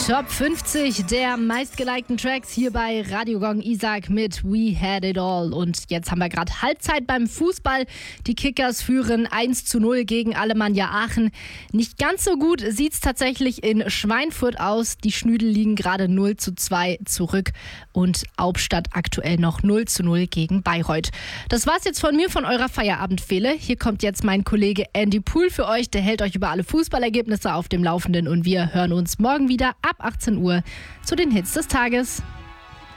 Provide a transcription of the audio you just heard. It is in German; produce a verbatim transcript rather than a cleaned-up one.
Top fünfzig der meistgelikten Tracks hier bei Radio Gong. Isaac mit We Had It All. Und jetzt haben wir gerade Halbzeit beim Fußball. Die Kickers führen eins zu null gegen Alemannia Aachen. Nicht ganz so gut sieht es tatsächlich in Schweinfurt aus. Die Schnüdel liegen gerade null zu zwei zurück und Hauptstadt aktuell noch null zu null gegen Bayreuth. Das war's jetzt von mir, von eurer Feierabendfehle. Hier kommt jetzt mein Kollege Andy Pool für euch. Der hält euch über alle Fußballergebnisse auf dem Laufenden und wir hören uns morgen wieder ab achtzehn Uhr zu den Hits des Tages.